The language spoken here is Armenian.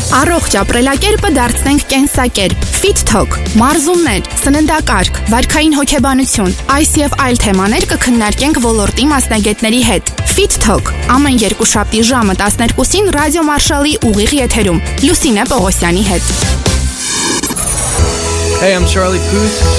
Առողջ ապրելակերպը դարձնենք կենսակերպ։ Fit Talk, մարզումներ, սննդակարգ, վարքային հոգեբանություն, այս եւ այլ թեմաներ կքննարկենք ոլորտի մասնագետների հետ։ Fit Talk ամեն երկուշաբթի ժամը 12-ին Ռադիո Մարշալի ուղիղ եթերում Լուսինե Պողոսյանի հետ։ Hey, I'm Charlie Puth.